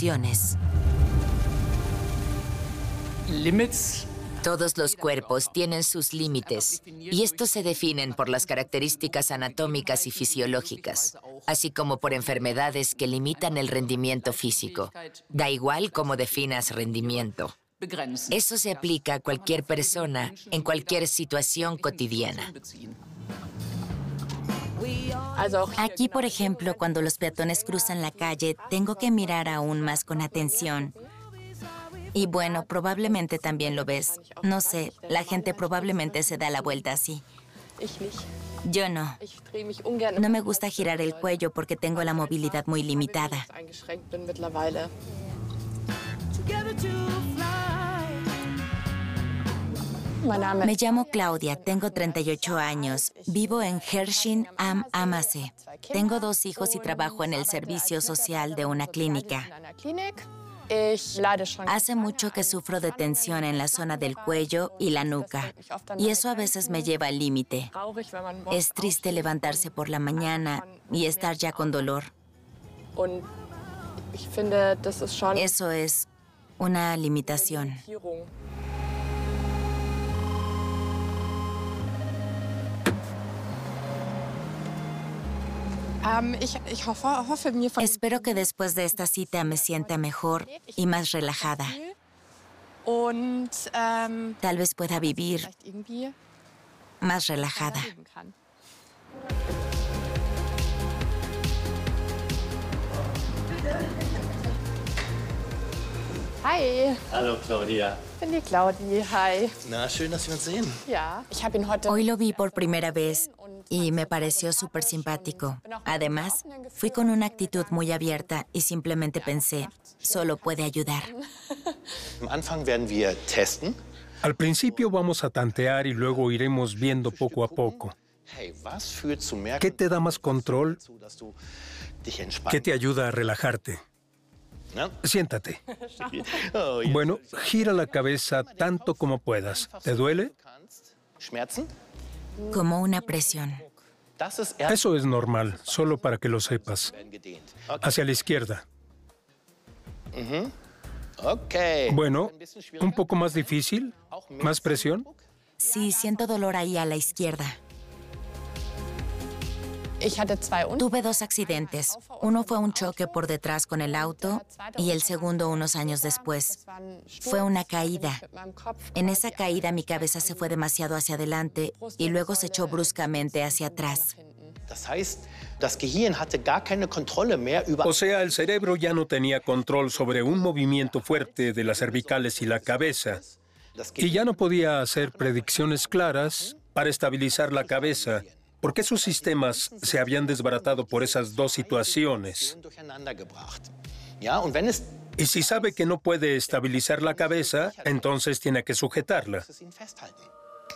limitaciones. Todos los cuerpos tienen sus límites, y estos se definen por las características anatómicas y fisiológicas, así como por enfermedades que limitan el rendimiento físico. Da igual cómo definas rendimiento. Eso se aplica a cualquier persona, en cualquier situación cotidiana. Aquí, por ejemplo, cuando los peatones cruzan la calle, tengo que mirar aún más con atención. Y bueno, probablemente también lo ves. No sé, la gente probablemente se da la vuelta así. Yo no. No me gusta girar el cuello porque tengo la movilidad muy limitada. Me llamo Claudia, tengo 38 años. Vivo en Hersching am Ammersee. Tengo 2 hijos y trabajo en el servicio social de una clínica. Hace mucho que sufro de tensión en la zona del cuello y la nuca, y eso a veces me lleva al límite. Es triste levantarse por la mañana y estar ya con dolor. Eso es una limitación. Espero que después de esta cita me sienta mejor y más relajada. Tal vez pueda vivir más relajada. Hi. Hallo Claudia. Ich bin die Claudi. Hi. Na, schön, dass wir uns sehen. Ja, ich habe ihn heute... Hoy lo vi por primera vez y me pareció súper simpático. Además, fui con una actitud muy abierta y simplemente pensé, solo puede ayudar. Am Anfang werden wir testen. Al principio vamos a tantear y luego iremos viendo poco a poco. Hey, was führt zu mehr ¿Qué te da más control? dass du dich entspannst? ¿Qué te ayuda a relajarte? ¿No? Siéntate. Oh, jetzt Bueno, gira la cabeza tanto como puedas. ¿Te duele? Schmerzen? Como una presión. Das ist erst Eso es normal, solo para que lo sepas. gedehnt. Okay. Hacia la izquierda. Okay. Bueno, un poco más difícil. ¿Más presión? Sí, siento dolor ahí a la izquierda. Ich hatte 2 Unfälle. Tuve 2 accidentes. Uno fue un choque por detrás con el auto y el segundo unos años después. Fue una caída. En esa caída mi cabeza se fue demasiado hacia adelante y luego se echó bruscamente hacia atrás. Das heißt, das Gehirn hatte gar keine Kontrolle mehr über... O sea, el cerebro ya no tenía control sobre un movimiento fuerte de las cervicales y la cabeza. Y ya no podía hacer predicciones claras para estabilizar la cabeza, porque sus sistemas se habían desbaratado por esas 2 situaciones. durcheinander gebracht. Ja, und wenn es Y si sabe que no puede estabilizar la cabeza, entonces tiene que sujetarla. ihn festhalten.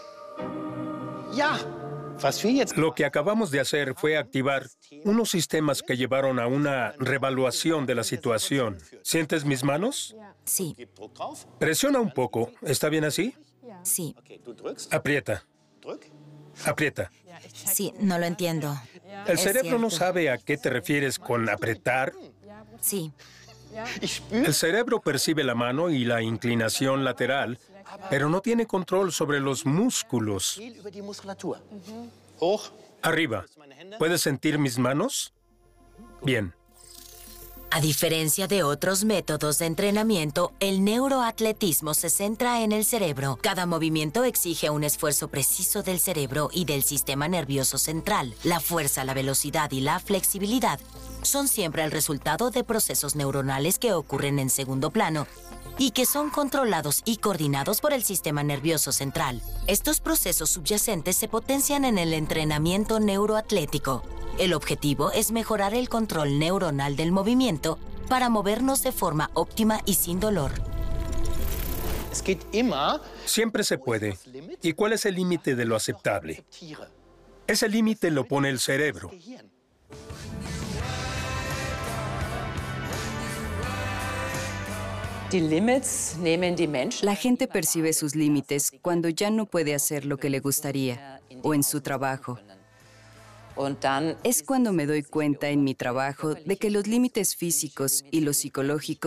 Ja, was wir jetzt... Lo que acabamos de hacer fue activar unos sistemas que llevaron a una revaluación de la situación. ¿Sientes mis manos? Sí, Druck drauf. Presiona un poco. ¿Está bien así? sí, Okay, du drückst. Aprieta. Drück. Aprieta. sí, no lo entiendo. El Es cerebro no cierto. sabe a qué te refieres con apretar. Sí, Ich spüre... El cerebro percibe la mano y la inclinación lateral, pero no tiene control sobre los músculos. viel über die Muskulatur. Hoch. Arriba. ¿Puedes sentir mis manos? Bien. a diferencia de otros métodos de entrenamiento, el neuroatletismo se centra en el cerebro. Cada movimiento exige un esfuerzo preciso del cerebro y del sistema nervioso central. La fuerza, la velocidad y la flexibilidad son siempre el resultado de procesos neuronales que ocurren en segundo plano y que son controlados y coordinados por el sistema nervioso central. Estos procesos subyacentes se potencian en el entrenamiento neuroatlético. El objetivo es mejorar el control neuronal del movimiento para movernos de forma óptima y sin dolor. Es geht immer... Siempre se puede. ¿Y cuál es el límite de lo aceptable? Tiere. Ese límite lo pone el cerebro. Gehirn. La gente percibe sus límites cuando ya no puede hacer lo que le gustaría o en su trabajo. Es cuando me doy cuenta en mi trabajo de que los límites físicos y los psicológicos